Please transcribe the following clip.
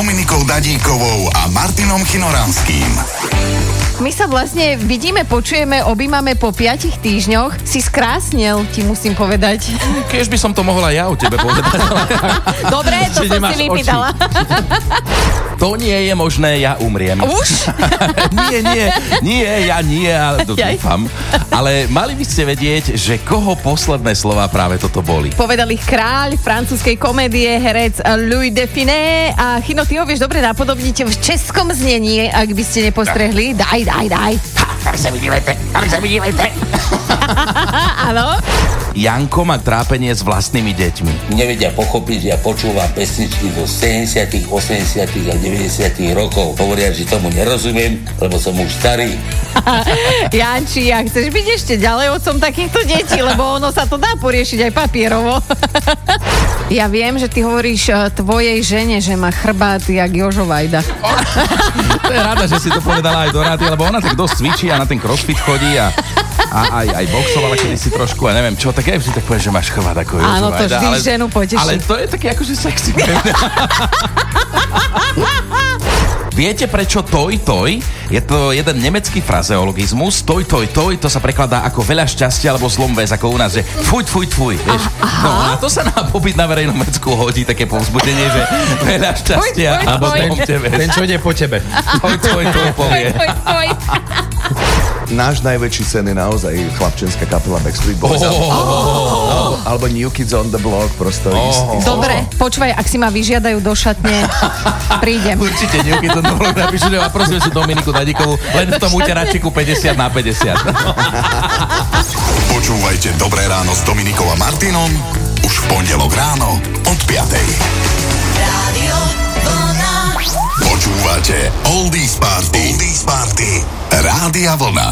Dominikou Dadíkovou a Martinom Chinoranským. My sa vlastne vidíme, počujeme, objímame po 5 týždňoch. Si skrásnel, ti musím povedať. Keď by som to mohla ja o tebe povedať. Dobre, to som si vypýtala. To nie je možné, ja umriem. Už? nie, ja dúfam. Ale mali by ste vedieť, že koho posledné slova práve toto boli. Povedal ich kráľ francúzskej komédie, herec Louis Define. A Chino, ty ho vieš dobre napodobniť v českom znení, ak by ste nepostrehli. Daj. Tak sa vydívajte. Áno? Janko má trápenie s vlastnými deťmi. Nevedia pochopiť, ja počúvam pesničky zo 70., 80. a 90. rokov. Hovoria, že tomu nerozumiem, lebo som už starý. Janči, ak chceš byť ešte ďalej otcom takýchto detí, lebo ono sa to dá poriešiť aj papierovo. Ja viem, že ty hovoríš tvojej žene, že má chrbát jak Jožo Vajda. To je rada, že si to povedala aj do rády, lebo ona tak dosť cvičí a na ten crossfit chodí a aj boxovala kedysi trošku a neviem čo, tak aj vždy tak povie, že máš chrbát ako Jožo Vajda. Áno, to vždy ženu poteší. Ale to je také akože sexy. Viete, prečo toj? Je to jeden nemecký frazeologizmus. Toj, to sa prekladá ako veľa šťastia alebo zlom vec, ako u nás, že fuj, vieš. No a to sa na pobyt na verejnom vecku hodí, také povzbudenie, že veľa šťastia alebo zlom tebe. Ten, čo ide po tebe. Toj povie. Náš najväčší sen je naozaj chlapčenská kapela Backstreet Boys. Alebo New Kids on the Block, prosto istý. Dobre, počúvaj, ak si ma vyžiadajú do šatne, prídem. Určite New Kids on the Block napíšu, že prosím si Dominiku Dadíkovú len v tom uteračiku 50/50. Počúvajte Dobré ráno s Dominikou a Martinom už v pondelok ráno od 5:00. Počúvate Oldies Party. Rádia Vlna.